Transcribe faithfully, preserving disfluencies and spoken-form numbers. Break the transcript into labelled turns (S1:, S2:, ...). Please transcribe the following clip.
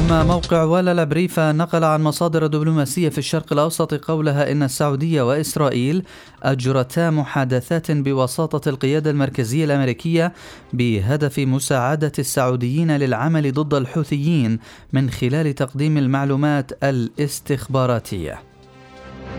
S1: أما موقع ولا بريف نقل عن مصادر دبلوماسية في الشرق الأوسط قولها إن السعودية وإسرائيل أجرتا محادثات بوساطة القيادة المركزية الأمريكية بهدف مساعدة السعوديين للعمل ضد الحوثيين من خلال تقديم المعلومات الاستخباراتية.